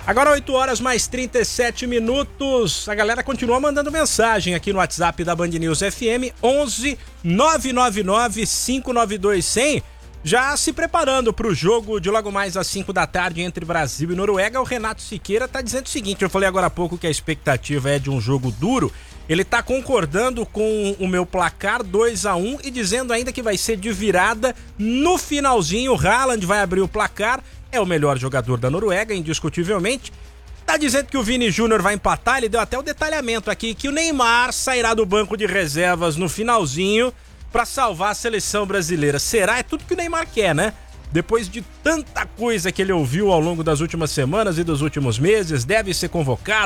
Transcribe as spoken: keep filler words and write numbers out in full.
Agora oito horas mais trinta e sete minutos. A galera continua mandando mensagem aqui no WhatsApp da Band News F M, onze nove nove nove cinco nove dois zero zero. Já se preparando para o jogo de logo mais às cinco da tarde entre Brasil e Noruega, o Renato Siqueira tá dizendo o seguinte: eu falei agora há pouco que a expectativa é de um jogo duro. Ele tá concordando com o meu placar dois a um e dizendo ainda que vai ser de virada no finalzinho. O Haaland vai abrir o placar, é o melhor jogador da Noruega, indiscutivelmente. Tá dizendo que o Vini Júnior vai empatar, ele deu até o detalhamento aqui, que o Neymar sairá do banco de reservas no finalzinho pra salvar a seleção brasileira. Será? É tudo que o Neymar quer, né? Depois de tanta coisa que ele ouviu ao longo das últimas semanas e dos últimos meses, deve ser convocado.